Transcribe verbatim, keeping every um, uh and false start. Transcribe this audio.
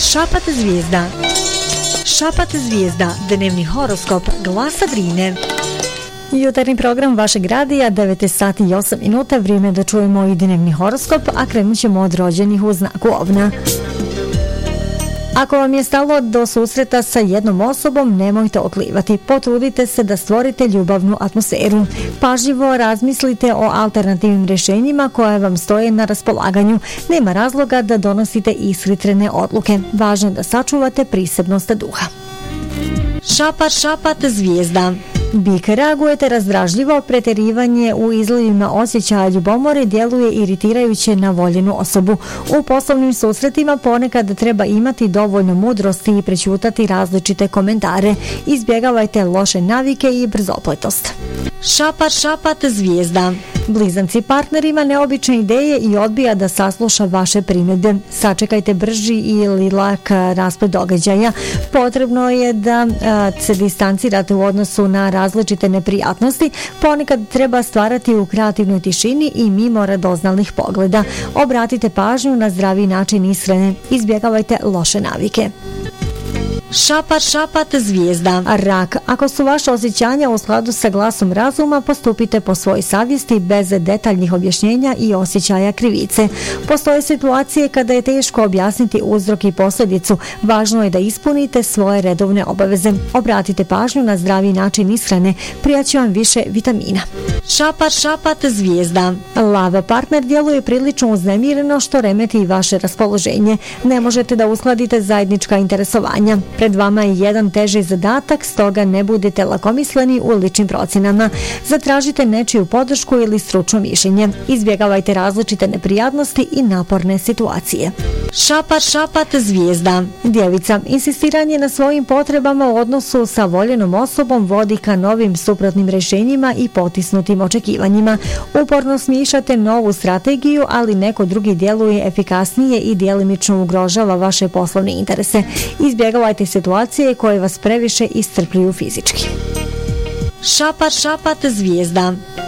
Šapat zvijezda. Šapat zvijezda, dnevni horoskop Glasa Drine. Jutarnji program vašeg radija, devet sati i osam minuta, vrijeme da čujemo i dnevni horoskop, a krenut ćemo od rođenih u znaku Ovna. Ako vam je stalo do susreta sa jednom osobom, nemojte oklivati. Potrudite se da stvorite ljubavnu atmosferu. Pažljivo razmislite o alternativnim rješenjima koje vam stoje na raspolaganju. Nema razloga da donosite ishitrene odluke. Važno je da sačuvate prisebnost duha. Šapat, šapat, zvijezda. Bik, reagujete razdražljivo, pretjerivanje u izlivima osjećaja ljubomore djeluje iritirajuće na voljenu osobu. U poslovnim susretima ponekad treba imati dovoljno mudrosti i prećutati različite komentare. Izbjegavajte loše navike i brzopletost. Šapat, šapat, zvijezda. Blizanci, partner ima neobične ideje i odbija da sasluša vaše primjedbe. Sačekajte brži ili lak rasplet događaja. Potrebno je da a, se distancirate u odnosu na različite neprijatnosti. Ponekad treba stvarati u kreativnoj tišini i mimo radoznalih pogleda. Obratite pažnju na zdravi način ishrane. Izbjegavajte loše navike. Šapat, šapat, zvijezda. Rak, ako su vaše osjećanja u skladu sa glasom razuma, postupite po svojoj savjesti bez detaljnih objašnjenja i osjećaja krivice. Postoje situacije kada je teško objasniti uzrok i posljedicu. Važno je da ispunite svoje redovne obaveze. Obratite pažnju na zdravi način ishrane, prijaće vam više vitamina. Šapat, šapat, zvijezda. Lav, partner djeluje prilično uznemireno što remeti vaše raspoloženje. Ne možete da uskladite zajednička interesovanja. Pred vama je jedan teži zadatak, stoga ne budete lakomisleni u ličnim procjenama. Zatražite nečiju podršku ili stručno mišljenje. Izbjegavajte različite neprijatnosti i naporne situacije. Šapat, šapat, zvijezda. Djevica, insistiranje na svojim potrebama u odnosu sa voljenom osobom vodi ka novim suprotnim rješenjima i potisnutim očekivanjima. Uporno smišljate novu strategiju, ali neko drugi djeluje efikasnije i djelimično ugrožava vaše poslovne interese. Izbjegavajte situacije koje vas previše iscrpljuju fizički. Šapat, šapat, zvijezda.